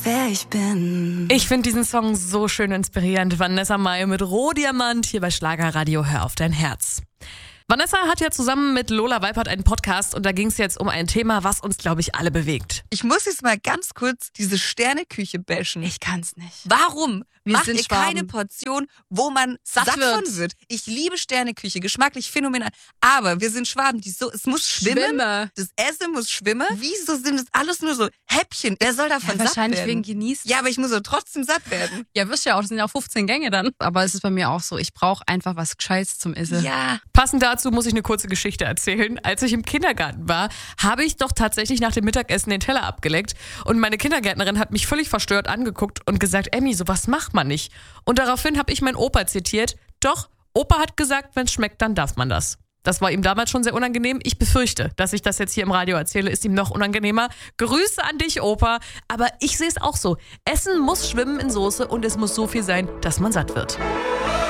wer ich bin. Ich finde diesen Song so schön inspirierend. Vanessa Mai mit Rohdiamant hier bei Schlagerradio Hör auf dein Herz. Vanessa hat ja zusammen mit Lola Weipert einen Podcast und da ging es jetzt um ein Thema, was uns, glaube ich, alle bewegt. Ich muss jetzt mal ganz kurz diese Sterneküche bashen. Ich kann's nicht. Warum macht sind ihr Schwaben. keine Portion, wo man satt von wird? Ich liebe Sterneküche, geschmacklich phänomenal. Aber wir sind Schwaben, es muss schwimmen. Das Essen muss schwimmen. Wieso sind es alles nur so Häppchen? Wer soll davon satt werden? Wahrscheinlich wegen Genießen. Ja, aber ich muss doch trotzdem satt werden. Ja, wirst ja auch, das sind ja auch 15 Gänge dann. Aber es ist bei mir auch so, ich brauche einfach was Gescheites zum Essen. Ja. Passend dazu muss ich eine kurze Geschichte erzählen. Als ich im Kindergarten war, habe ich doch tatsächlich nach dem Mittagessen den Teller abgeleckt und meine Kindergärtnerin hat mich völlig verstört angeguckt und gesagt, Emmy, sowas macht man nicht. Und daraufhin habe ich meinen Opa zitiert. Doch, Opa hat gesagt, wenn es schmeckt, dann darf man das. Das war ihm damals schon sehr unangenehm. Ich befürchte, dass ich das jetzt hier im Radio erzähle, ist ihm noch unangenehmer. Grüße an dich, Opa. Aber ich sehe es auch so. Essen muss schwimmen in Soße und es muss so viel sein, dass man satt wird.